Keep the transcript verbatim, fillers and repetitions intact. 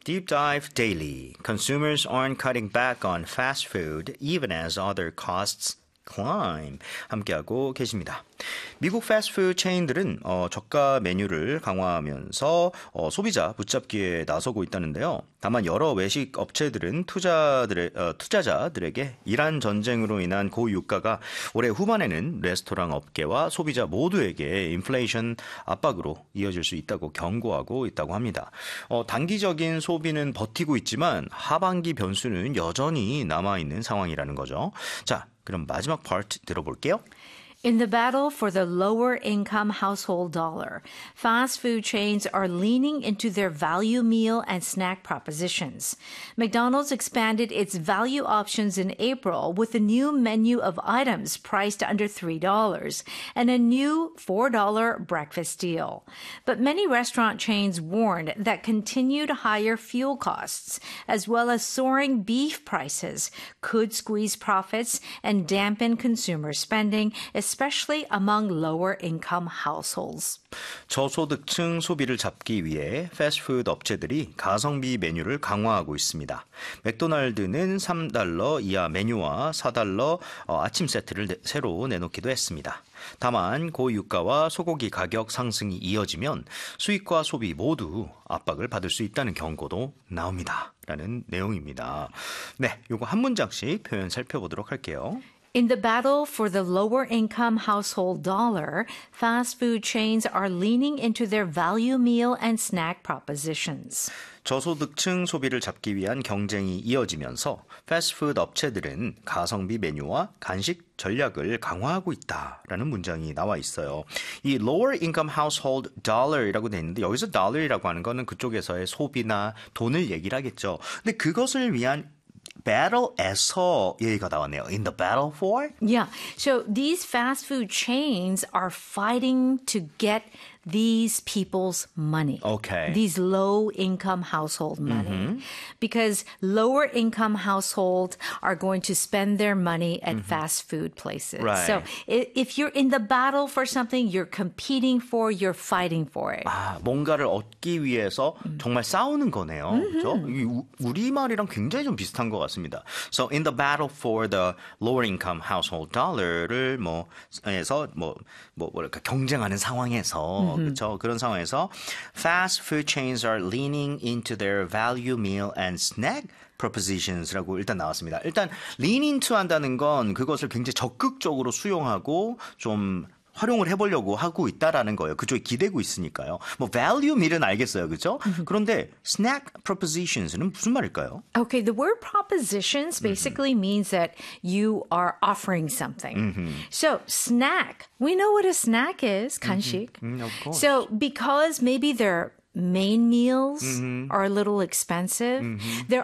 Deep Dive Daily. Consumers aren't cutting back on fast food even as other costs climb. 함께하고 계십니다. 미국 패스트푸드 체인들은 어, 저가 메뉴를 강화하면서 어, 소비자 붙잡기에 나서고 있다는데요. 다만 여러 외식 업체들은 투자들의, 어, 투자자들에게 이란 전쟁으로 인한 고유가가 올해 후반에는 레스토랑 업계와 소비자 모두에게 인플레이션 압박으로 이어질 수 있다고 경고하고 있다고 합니다. 어, 단기적인 소비는 버티고 있지만 하반기 변수는 여전히 남아있는 상황이라는 거죠. 자, 그럼 마지막 파트 들어볼게요. In the battle for the lower-income household dollar, fast food chains are leaning into their value meal and snack propositions. McDonald's expanded its value options in April with a new menu of items priced under three dollars and a new four dollars breakfast deal. But many restaurant chains warned that continued higher fuel costs, as well as soaring beef prices, could squeeze profits and dampen consumer spending, especially among lower-income households. 저소득층 소비를 잡기 위해 패스트푸드 업체들이 가성비 메뉴를 강화하고 있습니다. 맥도날드는 삼 달러 이하 메뉴와 사 달러 아침 세트를 내, 새로 내놓기도 했습니다. 다만 고유가와 소고기 가격 상승이 이어지면 수익과 소비 모두 압박을 받을 수 있다는 경고도 나옵니다. 라는 내용입니다. 네, 요거 한 문장씩 표현 살펴보도록 할게요. In the battle for the lower-income household dollar, fast food chains are leaning into their value meal and snack propositions. 저소득층 소비를 잡기 위한 경쟁이 이어지면서 패스트푸드 업체들은 가성비 메뉴와 간식 전략을 강화하고 있다라는 문장이 나와 있어요. 이 lower income household dollar이라고 돼 있는데 여기서 dollar이라고 하는 거는 그쪽에서의 소비나 돈을 얘기를 하겠죠. 근데 그것을 위한 battle에서 얘기가 나왔네요. In the battle for? Yeah. So these fast food chains are fighting to get these people's money. Okay. These low-income household money. Mm-hmm. Because lower-income households are going to spend their money at mm-hmm. fast food places. Right. So if you're in the battle for something, you're competing for, you're fighting for it. 아, 뭔가를 얻기 위해서 정말 싸우는 거네요. Mm-hmm. 그렇죠? 우리말이랑 굉장히 좀 비슷한 것 같습니다. So in the battle for the lower-income household dollar를 뭐 해서 뭐, 뭐 뭐랄까 경쟁하는 상황에서 그렇죠. 그런 상황에서 fast food chains are leaning into their value meal and snack propositions라고 일단 나왔습니다. 일단 lean into 한다는 건 그것을 굉장히 적극적으로 수용하고 좀 활용을 해보려고 하고 있다라는 거예요. 그쪽에 기대고 있으니까요. 뭐 value meal은 알겠어요, 그렇죠? 그런데 snack propositions는 무슨 말일까요? Okay, the word propositions basically mm-hmm. means that you are offering something. Mm-hmm. So snack, we know what a snack is, 간식. Mm-hmm. Mm, of course. So because maybe they're main meals mm-hmm. are a little expensive. Mm-hmm. They're